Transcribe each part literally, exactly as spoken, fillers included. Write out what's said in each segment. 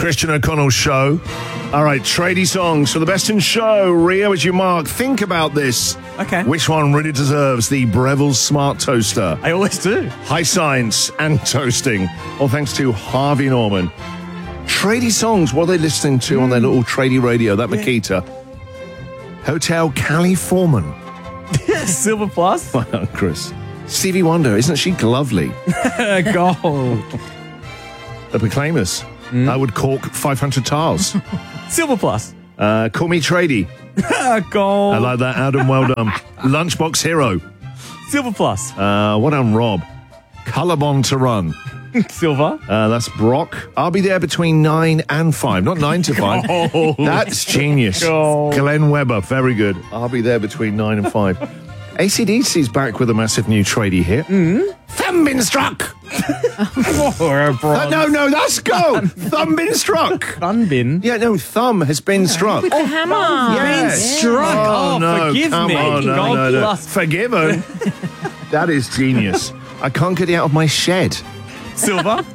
Christian O'Connell Show. All right, tradie songs for the best in show. Rio, as you mark, think about this. Okay. Which one really deserves the Breville Smart Toaster? I always do. High science and toasting. All thanks to Harvey Norman. Tradie songs, what are they listening to on their little tradie radio? That Makita. Hotel California. Silver plus. Well done, Chris. Stevie Wonder, isn't she lovely? Gold. The Proclaimers. Mm. I would cork five hundred tiles. Silver plus. Uh, call me Tradie. Gold. I like that, Adam. Well done. Lunchbox Hero. Silver plus. Uh, what on Rob? Colorbond to run. Silver. Uh, that's Brock. I'll be there between nine and five. Not nine to five. Gold. That's genius. Gold. Glenn Webber. Very good. I'll be there between nine and five. A C D C's back with a massive new tradie hit. Mm. Thumb been struck. Uh, no, no, that's go. Thumb been struck. Fun bin. Yeah, no, thumb has been struck. The hammer. Yes. Struck. Oh, Oh, no, forgive come me. on, no, Gold no, no. plus. Forgiven. That is genius. I can't get it out of my shed. Silver.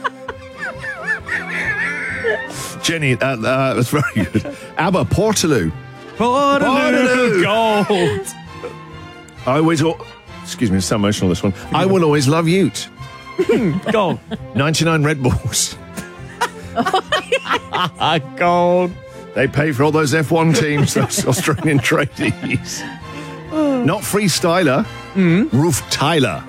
Jenny, that, uh, that's very good. ABBA, Portaloo. Portaloo. Gold. I always, al- excuse me, it's so emotional, this one. I will always love Ute. Gold. ninety-nine Red Bulls. Gold. They pay for all those F one teams, those Australian tradies. Not Freestyler, mm. Roof Tyler.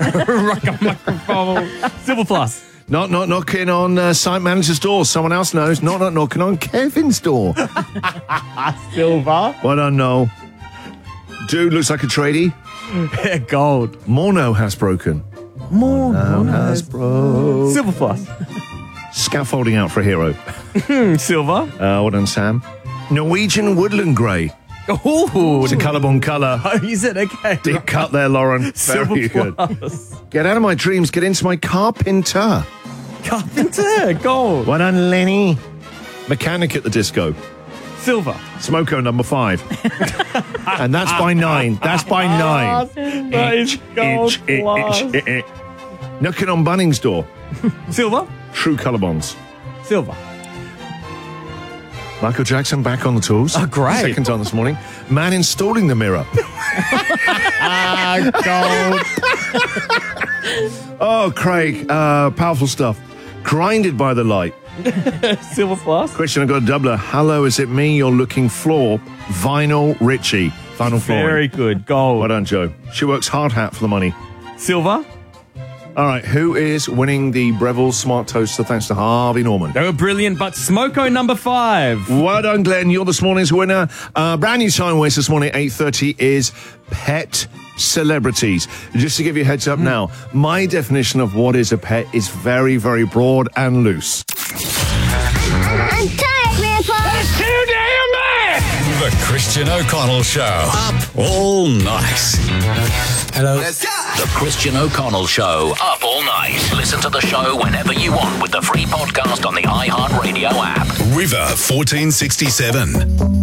Silver plus. Not not knocking on uh, site manager's door. Someone else knows. Not not knocking on Kevin's door. Silver. Well done, Noel. Dude looks like a tradie. Gold. Morno has broken. Morno has broken. Silver plus. Scaffolding out for a hero. Silver. Uh, well done, Sam. Norwegian woodland grey. Oh, It's a colorbond colour. Oh, is it? Okay. Deep cut there, Lauren. Silver Very good. plus. Get out of my dreams. Get into my carpenter. Carpenter. Gold. Well done, Lenny. Mechanic at the disco. Silver. Smoko number five. And that's by nine. That's by nine. That is gold Inch, inch, plus. inch, inch, inch. Knocking on Bunnings' door. Silver. True colorbonds. Silver. Michael Jackson back on the tools. Oh, great. Second time this morning. Man installing the mirror. Ah, gold. Oh, Craig. Uh, powerful stuff. Grinded by the light. Silver plus. Question, I got a doubler. Hello, is it me you're looking for? Vinyl Richie. Vinyl flooring. Very good. Gold. Well done, Joe. She works hard hat for the money. Silver. All right, who is winning the Breville Smart Toaster thanks to Harvey Norman? They were brilliant, but Smoko number five. Well done, Glenn. You're this morning's winner. Uh, brand new time waste this morning at eight thirty is pet celebrities. Just to give you a heads up mm. now, my definition of what is a pet is very, very broad and loose. I'm tired, Grandpa. That's too damn bad. The Christian O'Connell Show. Up all night. Hello. Let's go. The Christian O'Connell Show. Up all night. Listen to the show whenever you want with the free podcast on the iHeartRadio app. River fourteen sixty-seven.